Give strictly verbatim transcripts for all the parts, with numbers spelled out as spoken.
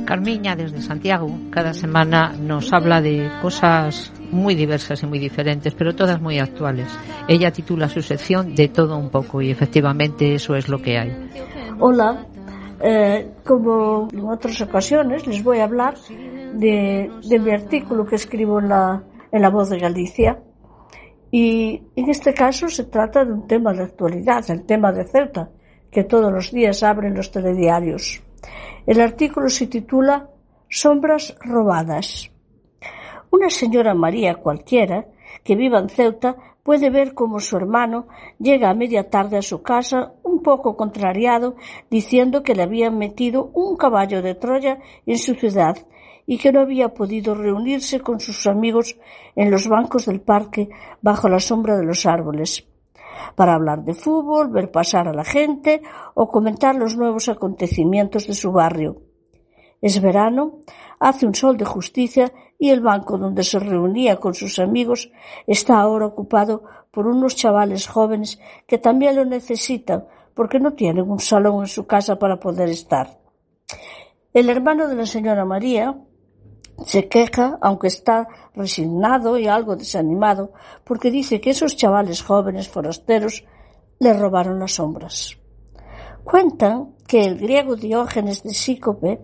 Carmiña, desde Santiago, cada semana nos habla de cosas muy diversas y muy diferentes, pero todas muy actuales. Ella titula su sección De todo un poco y efectivamente eso es lo que hay. Hola, eh, como en otras ocasiones les voy a hablar de, de mi artículo que escribo en la, en La Voz de Galicia. Y en este caso se trata de un tema de actualidad, el tema de Ceuta, que todos los días abren los telediarios. El artículo se titula Sombras robadas. Una señora María cualquiera que viva en Ceuta puede ver cómo su hermano llega a media tarde a su casa un poco contrariado, diciendo que le habían metido un caballo de Troya en su ciudad y que no había podido reunirse con sus amigos en los bancos del parque bajo la sombra de los árboles, para hablar de fútbol, ver pasar a la gente o comentar los nuevos acontecimientos de su barrio. Es verano, hace un sol de justicia y el banco donde se reunía con sus amigos está ahora ocupado por unos chavales jóvenes que también lo necesitan porque no tienen un salón en su casa para poder estar. El hermano de la señora María se queja, aunque está resignado y algo desanimado, porque dice que esos chavales jóvenes forasteros le robaron las sombras. Cuentan que el griego Diógenes de Sícope,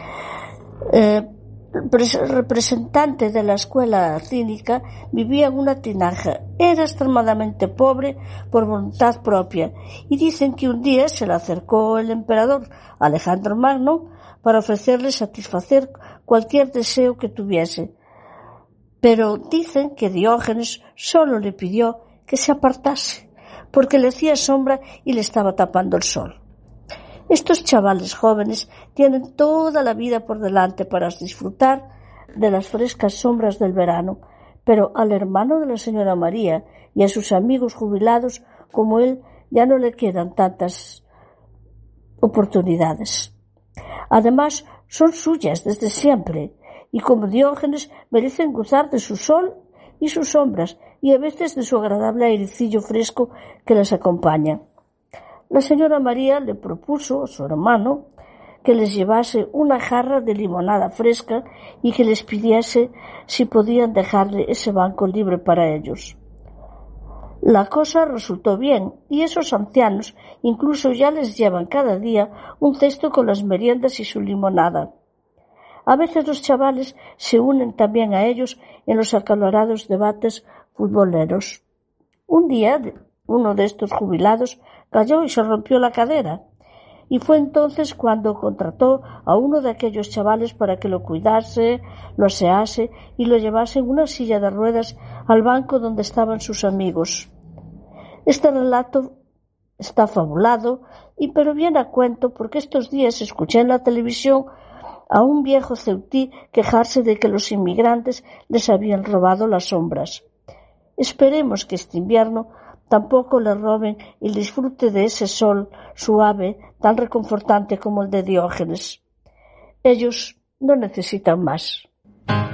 eh, representante de la escuela cínica, vivía en una tinaja. Era extremadamente pobre por voluntad propia y dicen que un día se le acercó el emperador Alejandro Magno para ofrecerle satisfacer cualquier deseo que tuviese. Pero dicen que Diógenes solo le pidió que se apartase, porque le hacía sombra y le estaba tapando el sol. Estos chavales jóvenes tienen toda la vida por delante para disfrutar de las frescas sombras del verano, pero al hermano de la señora María y a sus amigos jubilados como él ya no le quedan tantas oportunidades. Además, son suyas desde siempre, y como Diógenes merecen gozar de su sol y sus sombras, y a veces de su agradable airecillo fresco que las acompaña. La señora María le propuso a su hermano que les llevase una jarra de limonada fresca y que les pidiese si podían dejarle ese banco libre para ellos. La cosa resultó bien, y esos ancianos incluso ya les llevan cada día un cesto con las meriendas y su limonada. A veces los chavales se unen también a ellos en los acalorados debates futboleros. Un día uno de estos jubilados cayó y se rompió la cadera, y fue entonces cuando contrató a uno de aquellos chavales para que lo cuidase, lo asease y lo llevase en una silla de ruedas al banco donde estaban sus amigos. Este relato está fabulado, y pero viene a cuento porque estos días escuché en la televisión a un viejo ceutí quejarse de que los inmigrantes les habían robado las sombras. Esperemos que este invierno tampoco le roben el disfrute de ese sol suave tan reconfortante como el de Diógenes. Ellos no necesitan más.